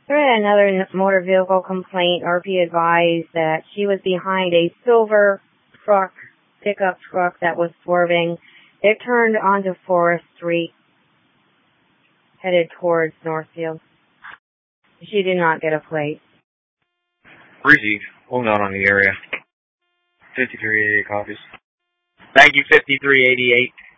Another motor vehicle complaint. RP advised that she was behind a silver pickup truck that was swerving. It turned onto Forest Street, headed towards Northfield. She did not get a plate. Received. Holding out on the area. 5388 copies. Thank you, 5388.